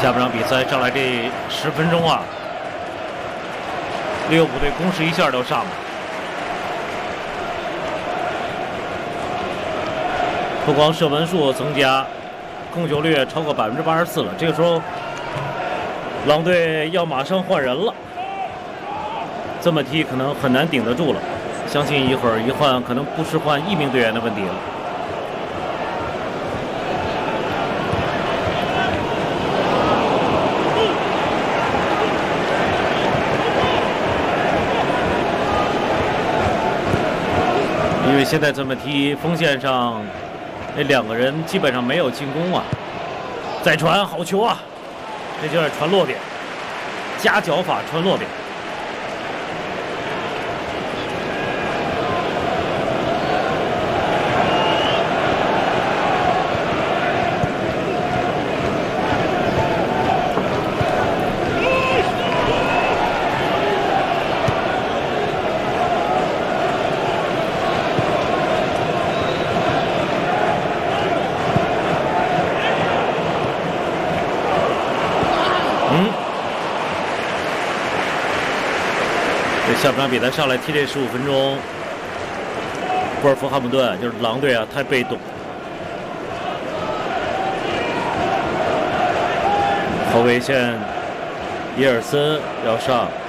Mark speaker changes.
Speaker 1: 下半场比赛上来这10分钟啊，利物浦队攻势一下就上了，不光射门数增加，控球率超过84%了。这个时候，狼队要马上换人了，这么踢可能很难顶得住了。相信一会儿一换，可能不是换1名队员的问题了。因为现在这么踢，锋线上那2个人基本上没有进攻啊。再传好球啊，这就是传落点，夹脚法传落点。下半场比赛上来踢这15分钟，沃尔夫汉姆顿就是狼队啊，太被动。后卫线耶尔森要上。